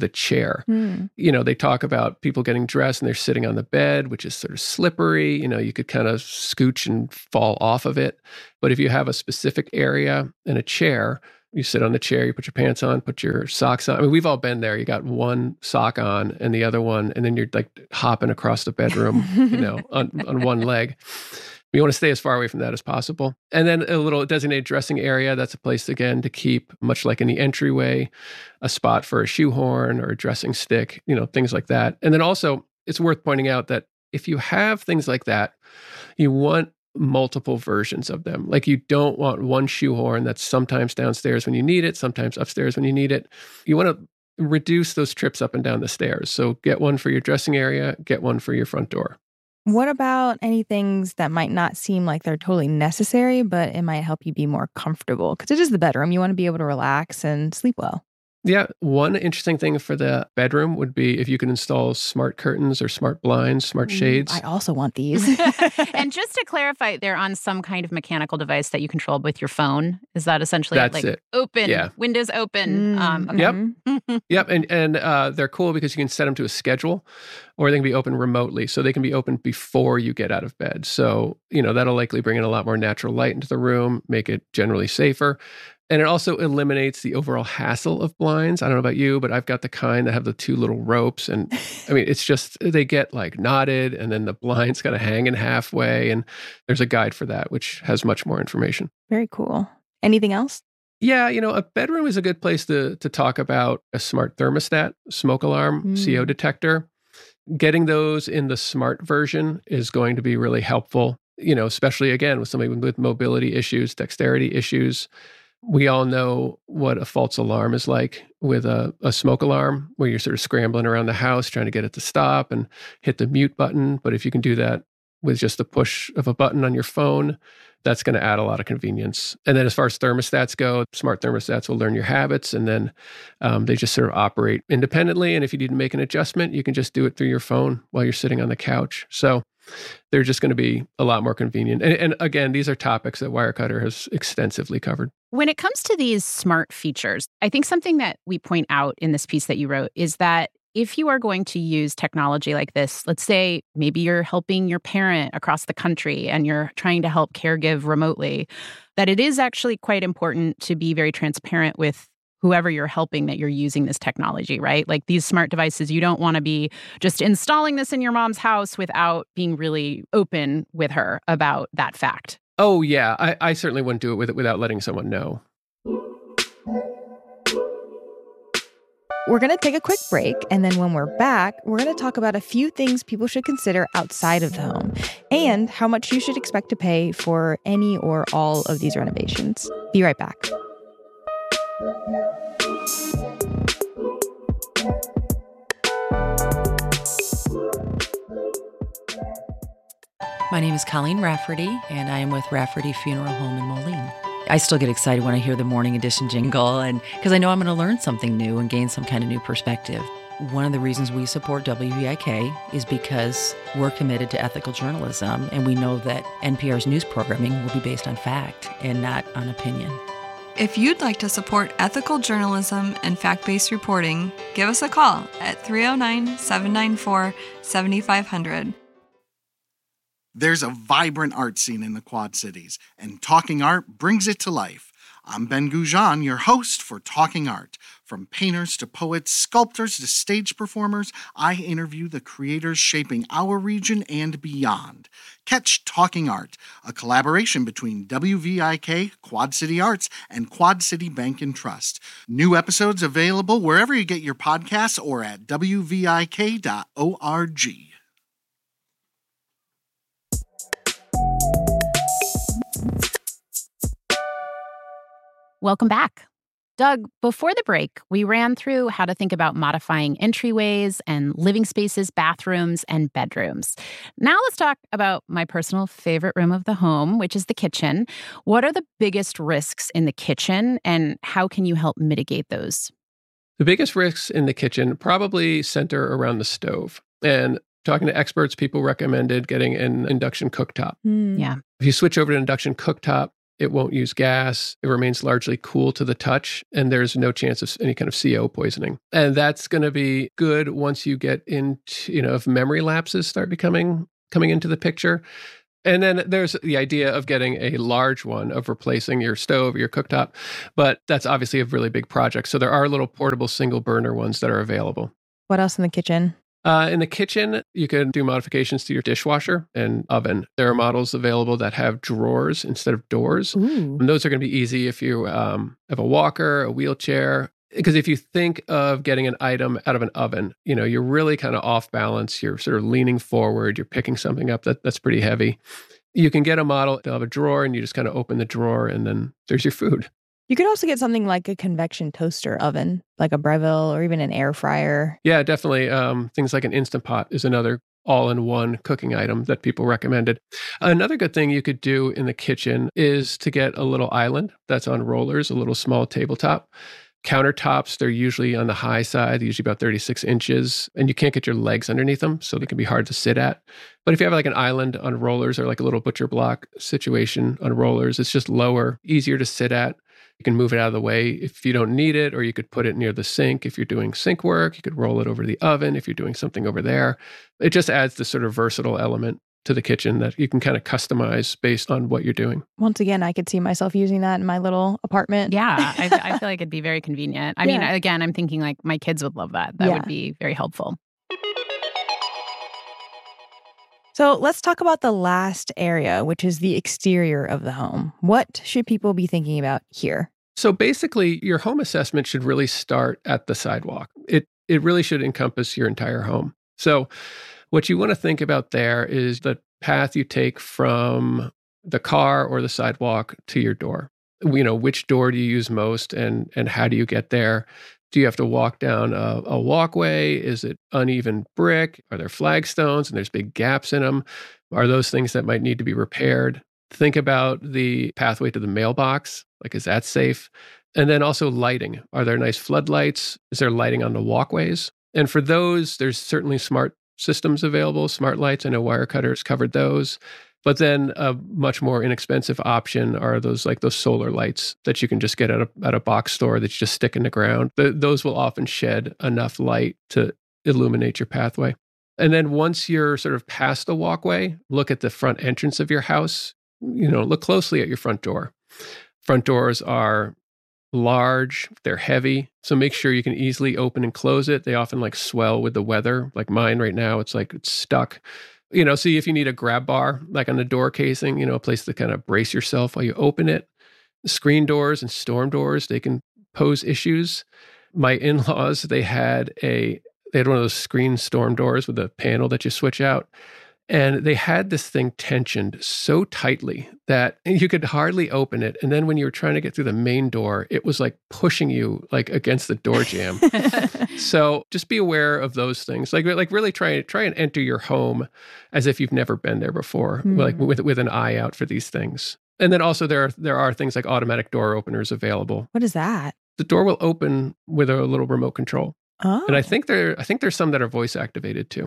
the chair. Hmm. You know, they talk about people getting dressed and they're sitting on the bed, which is sort of slippery. You know, you could kind of scooch and fall off of it. But if you have a specific area and a chair, you sit on the chair, you put your pants on, put your socks on. I mean, we've all been there. You got one sock on and the other one, and then you're like hopping across the bedroom, you know, on, on one leg. You want to stay as far away from that as possible. And then a little designated dressing area. That's a place, again, to keep, much like in the entryway, a spot for a shoehorn or a dressing stick, you know, things like that. And then also, it's worth pointing out that if you have things like that, you want multiple versions of them. Like, you don't want one shoehorn that's sometimes downstairs when you need it, sometimes upstairs when you need it. You want to reduce those trips up and down the stairs. So get one for your dressing area, get one for your front door. What about any things that might not seem like they're totally necessary, but it might help you be more comfortable? Because it is the bedroom. You want to be able to relax and sleep well. Yeah. One interesting thing for the bedroom would be if you can install smart curtains or smart blinds, smart shades. I also want these. And just to clarify, they're on some kind of mechanical device that you control with your phone. Is that essentially That's like it. open, Yeah. windows open? Mm, Um, okay. Yep. Yep. And, and uh, they're cool because you can set them to a schedule, or they can be open remotely. So they can be open before you get out of bed. So, you know, that'll likely bring in a lot more natural light into the room, make it generally safer. And it also eliminates the overall hassle of blinds. I don't know about you, but I've got the kind that have the two little ropes. And I mean, it's just, they get like knotted, and then the blind's got to hang in halfway. And there's a guide for that, which has much more information. Very cool. Anything else? Yeah, you know, a bedroom is a good place to to talk about a smart thermostat, smoke alarm, Mm. C O detector. Getting those in the smart version is going to be really helpful, you know, especially again with somebody with mobility issues, dexterity issues. We all know what a false alarm is like with a, a smoke alarm, where you're sort of scrambling around the house trying to get it to stop and hit the mute button. But if you can do that with just the push of a button on your phone, that's going to add a lot of convenience. And then as far as thermostats go, smart thermostats will learn your habits, and then um, they just sort of operate independently. And if you need to make an adjustment, you can just do it through your phone while you're sitting on the couch. So they're just going to be a lot more convenient. And, and again, these are topics that Wirecutter has extensively covered. When it comes to these smart features, I think something that we point out in this piece that you wrote is that if you are going to use technology like this, let's say maybe you're helping your parent across the country and you're trying to help caregive remotely, that it is actually quite important to be very transparent with whoever you're helping that you're using this technology, right? Like these smart devices, you don't want to be just installing this in your mom's house without being really open with her about that fact. Oh, yeah. I, I certainly wouldn't do it with it without letting someone know. We're going to take a quick break, and then when we're back, we're going to talk about a few things people should consider outside of the home and how much you should expect to pay for any or all of these renovations. Be right back. My name is Colleen Rafferty, and I am with Rafferty Funeral Home in Moline. I still get excited when I hear the Morning Edition jingle, and because I know I'm going to learn something new and gain some kind of new perspective. One of the reasons we support W V I K is because we're committed to ethical journalism, and we know that N P R's news programming will be based on fact and not on opinion. If you'd like to support ethical journalism and fact-based reporting, give us a call at three oh nine, seven nine four, seven five zero zero. There's a vibrant art scene in the Quad Cities, and Talking Art brings it to life. I'm Ben Goujon, your host for Talking Art. From painters to poets, sculptors to stage performers, I interview the creators shaping our region and beyond. Catch Talking Art, a collaboration between W V I K, Quad City Arts, and Quad City Bank and Trust. New episodes available wherever you get your podcasts or at w v i k dot org. Welcome back. Doug, before the break, we ran through how to think about modifying entryways and living spaces, bathrooms, and bedrooms. Now let's talk about my personal favorite room of the home, which is the kitchen. What are the biggest risks in the kitchen, and how can you help mitigate those? The biggest risks in the kitchen probably center around the stove. And talking to experts, people recommended getting an induction cooktop. Mm. Yeah. If you switch over to an induction cooktop, It won't use gas. It remains largely cool to the touch, and there's no chance of any kind of C O poisoning. And that's going to be good once you get into, you know, if memory lapses start becoming coming into the picture. And then there's the idea of getting a large one, of replacing your stove or your cooktop. But that's obviously a really big project. So there are little portable single burner ones that are available. What else in the kitchen? Uh, in the kitchen, you can do modifications to your dishwasher and oven. There are models available that have drawers instead of doors. Ooh. And those are going to be easy if you um, have a walker, a wheelchair. Because if you think of getting an item out of an oven, you know, you're really kind of off balance. You're sort of leaning forward. You're picking something up that, that's pretty heavy. You can get a model, they'll have a drawer, and you just kind of open the drawer, and then there's your food. You could also get something like a convection toaster oven, like a Breville or even an air fryer. Yeah, definitely. Um, things like an Instant Pot is another all-in-one cooking item that people recommended. Another good thing you could do in the kitchen is to get a little island that's on rollers, a little small tabletop. Countertops, they're usually on the high side, usually about thirty-six inches, and you can't get your legs underneath them, so they can be hard to sit at. But if you have like an island on rollers or like a little butcher block situation on rollers, it's just lower, easier to sit at. You can move it out of the way if you don't need it, or you could put it near the sink. If you're doing sink work, you could roll it over the oven if you're doing something over there. It just adds this sort of versatile element to the kitchen that you can kind of customize based on what you're doing. Once again, I could see myself using that in my little apartment. Yeah, I, I feel like it'd be very convenient. I Yeah. mean, again, I'm thinking like my kids would love that. That Yeah. would be very helpful. So let's talk about the last area, which is the exterior of the home. What should people be thinking about here? So basically, your home assessment should really start at the sidewalk. It it really should encompass your entire home. So what you want to think about there is the path you take from the car or the sidewalk to your door. You know, which door do you use most, and and how do you get there? Do you have to walk down a, a walkway? Is it uneven brick? Are there flagstones and there's big gaps in them? Are those things that might need to be repaired? Think about the pathway to the mailbox. Like, is that safe? And then also lighting. Are there nice floodlights? Is there lighting on the walkways? And for those, there's certainly smart systems available, smart lights. I know Wirecutter's covered those. But then a much more inexpensive option are those like those solar lights that you can just get at a, at a box store that you just stick in the ground. The, those will often shed enough light to illuminate your pathway. And then once you're sort of past the walkway, look at the front entrance of your house. You know, look closely at your front door. Front doors are large, they're heavy, so make sure you can easily open and close it. They often like swell with the weather. Like mine right now, it's like it's stuck. You know, see if you need a grab bar, like on the door casing, you know, a place to kind of brace yourself while you open it. Screen doors and storm doors, they can pose issues. My in-laws, they had a, they had one of those screen storm doors with a panel that you switch out. And they had this thing tensioned so tightly that you could hardly open it. And then when you were trying to get through the main door, it was like pushing you like against the door jamb. So just be aware of those things. Like, like really try, try and enter your home as if you've never been there before, mm. like with, with an eye out for these things. And then also there are, there are things like automatic door openers available. What is that? The door will open with a little remote control. Oh. And I think there, I think there's some that are voice activated too.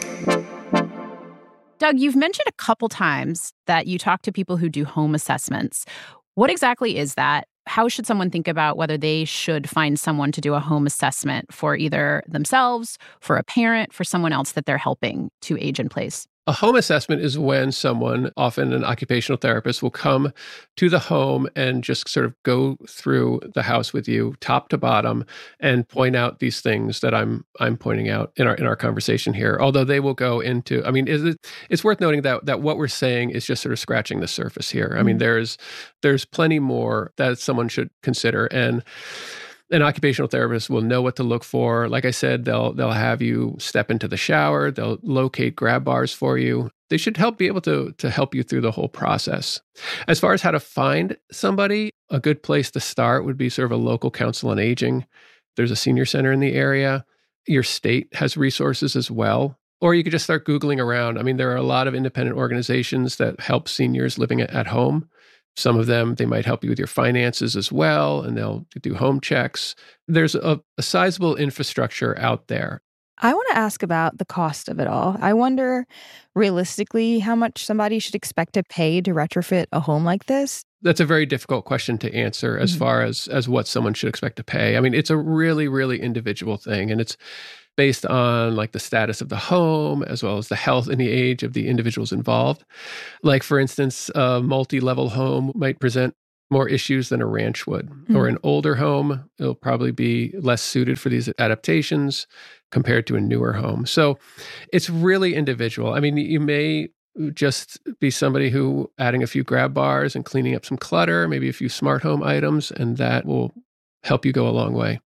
Doug, you've mentioned a couple times that you talk to people who do home assessments. What exactly is that? How should someone think about whether they should find someone to do a home assessment for either themselves, for a parent, for someone else that they're helping to age in place? A home assessment is when someone, often an occupational therapist, will come to the home and just sort of go through the house with you, top to bottom, and point out these things that I'm I'm pointing out in our in our conversation here. Although they will go into, I mean, is it, it's worth noting that that what we're saying is just sort of scratching the surface here. I mean, there's there's plenty more that someone should consider, and an occupational therapist will know what to look for. Like I said, they'll they'll have you step into the shower. They'll locate grab bars for you. They should help be able to, to help you through the whole process. As far as how to find somebody, a good place to start would be sort of a local council on aging. There's a senior center in the area. Your state has resources as well. Or you could just start Googling around. I mean, there are a lot of independent organizations that help seniors living at home. Some of them, they might help you with your finances as well, and they'll do home checks. There's a, a sizable infrastructure out there. I want to ask about the cost of it all. I wonder, realistically, how much somebody should expect to pay to retrofit a home like this. that's a very difficult question to answer as mm-hmm. far as, as what someone should expect to pay. I mean, it's a really, really individual thing, and it's based on like the status of the home as well as the health and the age of the individuals involved. Like, for instance, a multi-level home might present more issues than a ranch would, mm-hmm. or an older home, it'll probably be less suited for these adaptations compared to a newer home. So it's really individual. I mean, you may just be somebody who adding a few grab bars and cleaning up some clutter, maybe a few smart home items, and that will help you go a long way.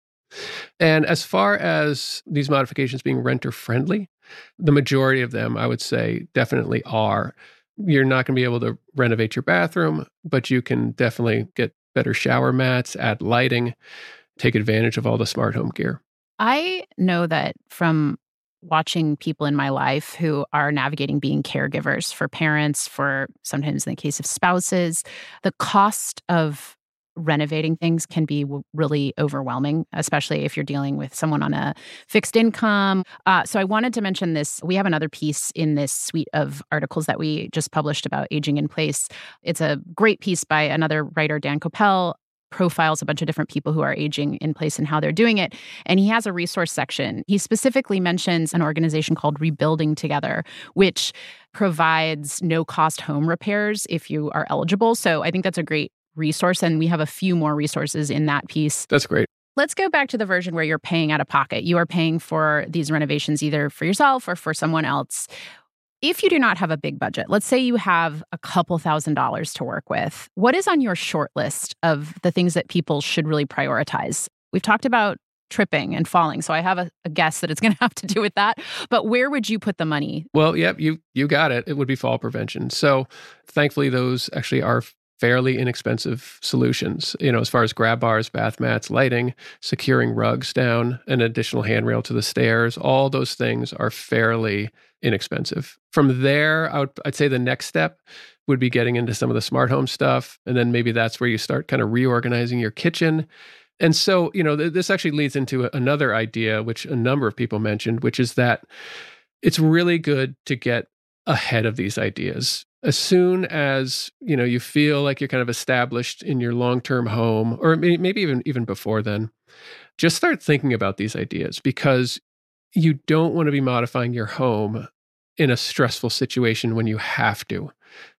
And as far as these modifications being renter friendly, the majority of them, I would say, definitely are. You're not going to be able to renovate your bathroom, but you can definitely get better shower mats, add lighting, take advantage of all the smart home gear. I know that from watching people in my life who are navigating being caregivers for parents, for sometimes in the case of spouses, the cost of renovating things can be w- really overwhelming, especially if you're dealing with someone on a fixed income. Uh, so I wanted to mention this. We have another piece in this suite of articles that we just published about aging in place. It's a great piece by another writer, Dan Koppel, profiles a bunch of different people who are aging in place and how they're doing it. And he has a resource section. He specifically mentions an organization called Rebuilding Together, which provides no-cost home repairs if you are eligible. So I think that's a great resource, and we have a few more resources in that piece. That's great. Let's go back to the version where you're paying out of pocket. You are paying for these renovations either for yourself or for someone else. If you do not have a big budget, let's say you have a couple thousand dollars to work with, what is on your short list of the things that people should really prioritize? We've talked about tripping and falling, so I have a, a guess that it's going to have to do with that. But where would you put the money? Well, yep, you you got it. It would be fall prevention. So thankfully, those actually are fairly inexpensive solutions, you know, as far as grab bars, bath mats, lighting, securing rugs down, an additional handrail to the stairs. All those things are fairly inexpensive. From there, I would, I'd say the next step would be getting into some of the smart home stuff. And then maybe that's where you start kind of reorganizing your kitchen. And so, you know, th- this actually leads into a, another idea, which a number of people mentioned, which is that it's really good to get ahead of these ideas. As soon as, you know, you feel like you're kind of established in your long-term home, or maybe even, even before then, just start thinking about these ideas, because you don't want to be modifying your home in a stressful situation when you have to.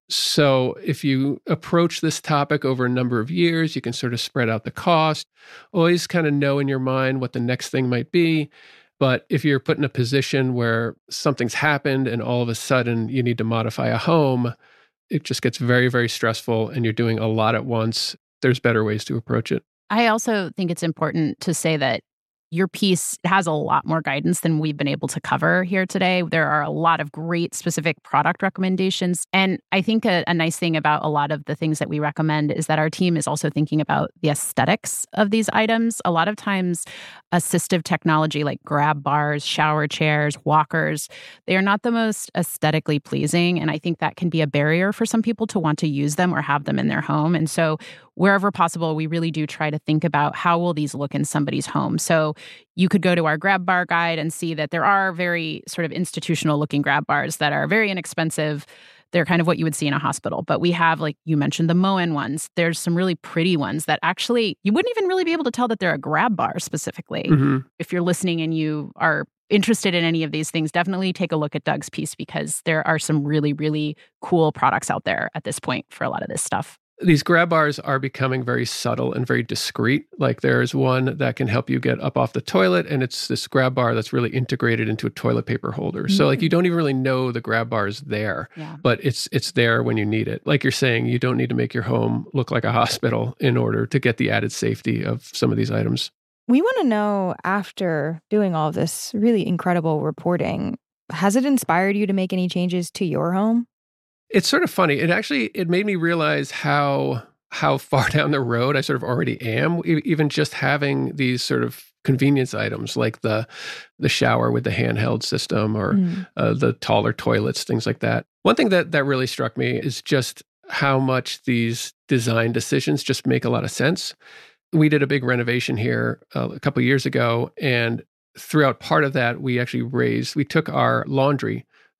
So if you approach this topic over a number of years, you can sort of spread out the cost, always kind of know in your mind what the next thing might be. But if you're put in a position where something's happened and all of a sudden you need to modify a home, it just gets very, very stressful and you're doing a lot at once. There's better ways to approach it. I also think it's important to say that your piece has a lot more guidance than we've been able to cover here today. There are a lot of great specific product recommendations. And I think a, a nice thing about a lot of the things that we recommend is that our team is also thinking about the aesthetics of these items. A lot of times, assistive technology like grab bars, shower chairs, walkers, they are not the most aesthetically pleasing. And I think that can be a barrier for some people to want to use them or have them in their home. And so wherever possible, we really do try to think about how will these look in somebody's home. So you could go to our grab bar guide and see that there are very sort of institutional looking grab bars that are very inexpensive. They're kind of what you would see in a hospital. But we have, like you mentioned, the Moen ones. There's some really pretty ones that actually, you wouldn't even really be able to tell that they're a grab bar specifically. Mm-hmm. If you're listening and you are interested in any of these things, definitely take a look at Doug's piece, because there are some really, really cool products out there at this point for a lot of this stuff. These grab bars are becoming very subtle and very discreet. Like there's one that can help you get up off the toilet, and it's this grab bar that's really integrated into a toilet paper holder. Mm-hmm. So like you don't even really know the grab bar is there, yeah. but it's it's there when you need it. Like you're saying, you don't need to make your home look like a hospital in order to get the added safety of some of these items. We want to know, after doing all of this really incredible reporting, has it inspired you to make any changes to your home? It's sort of funny. It actually, it made me realize how how far down the road I sort of already am, even just having these sort of convenience items like the the shower with the handheld system or mm. uh, the taller toilets, things like that. One thing that, that really struck me is just how much these design decisions just make a lot of sense. We did a big renovation here uh, a couple of years ago, and throughout part of that, we actually raised, we took our laundry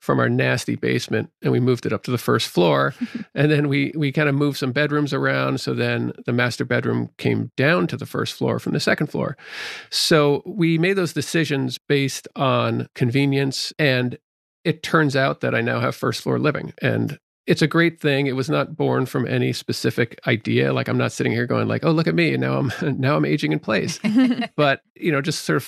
from our nasty basement and we moved it up to the first floor. And then we we kind of moved some bedrooms around. So then the master bedroom came down to the first floor from the second floor. So we made those decisions based on convenience. And it turns out that I now have first floor living. And it's a great thing. It was not born from any specific idea. Like I'm not sitting here going like, oh, look at me. And now I'm now I'm aging in place. But, you know, just sort of